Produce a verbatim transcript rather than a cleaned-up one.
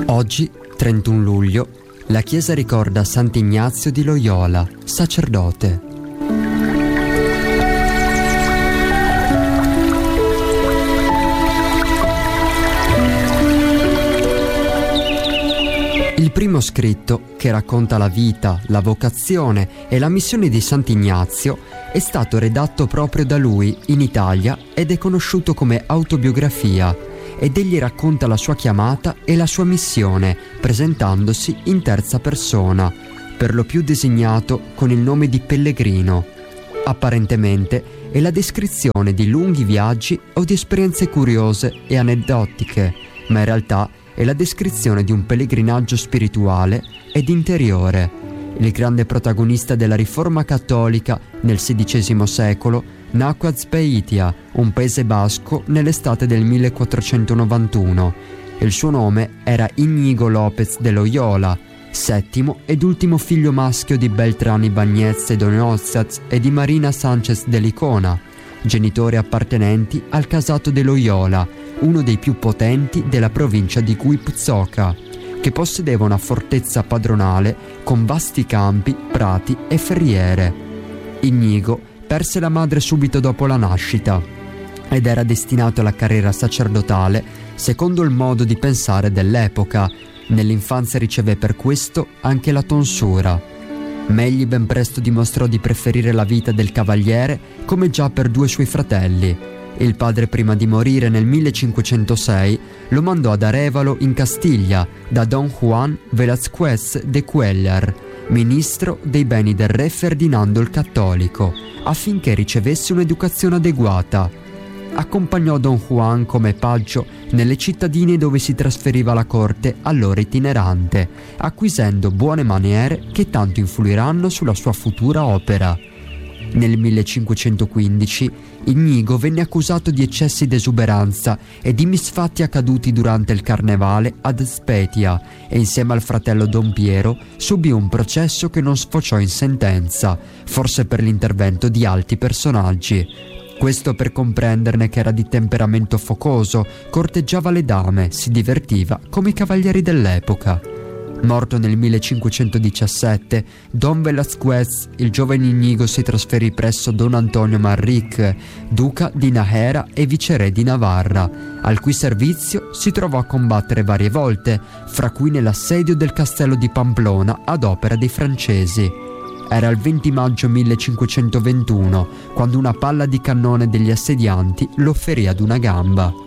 Oggi, trentuno luglio, la Chiesa ricorda Sant'Ignazio di Loyola, sacerdote. Il primo scritto, che racconta la vita, la vocazione e la missione di Sant'Ignazio, è stato redatto proprio da lui in Italia ed è conosciuto come autobiografia, ed egli racconta la sua chiamata e la sua missione, presentandosi in terza persona, per lo più designato con il nome di Pellegrino. Apparentemente è la descrizione di lunghi viaggi o di esperienze curiose e aneddotiche, ma in realtà è la descrizione di un pellegrinaggio spirituale ed interiore. Il grande protagonista della Riforma cattolica nel sedicesimo secolo nacque a Azpeitia, un paese basco, nell'estate del millequattrocentonovantuno. Il suo nome era Íñigo López de Loyola, settimo ed ultimo figlio maschio di Beltrán Ibáñez de Donózatz e di Marina Sánchez de Licona, genitori appartenenti al casato de Loyola, uno dei più potenti della provincia di Guipúzcoa, che possedeva una fortezza padronale con vasti campi, prati e ferriere. Íñigo perse la madre subito dopo la nascita ed era destinato alla carriera sacerdotale secondo il modo di pensare dell'epoca. Nell'infanzia riceve per questo anche la tonsura. Ma egli ben presto dimostrò di preferire la vita del cavaliere, come già per due suoi fratelli. Il padre, prima di morire nel millecinquecentosei, lo mandò ad Arévalo in Castiglia da Don Juan Velázquez de Cuéllar, ministro dei beni del re Ferdinando il Cattolico, affinché ricevesse un'educazione adeguata. Accompagnò Don Juan come paggio nelle cittadine dove si trasferiva la corte allora itinerante, acquisendo buone maniere che tanto influiranno sulla sua futura opera. Nel millecinquecentoquindici Íñigo venne accusato di eccessi d'esuberanza e di misfatti accaduti durante il carnevale ad Azpeitia e insieme al fratello Don Piero subì un processo che non sfociò in sentenza, forse per l'intervento di alti personaggi. Questo per comprenderne che era di temperamento focoso, corteggiava le dame, si divertiva come i cavalieri dell'epoca. Morto nel millecinquecentodiciassette, Don Velázquez, il giovane Íñigo si trasferì presso Don Antonio Manrique, duca di Nájera e viceré di Navarra, al cui servizio si trovò a combattere varie volte, fra cui nell'assedio del castello di Pamplona ad opera dei francesi. Era il venti maggio millecinquecentoventuno, quando una palla di cannone degli assedianti lo ferì ad una gamba.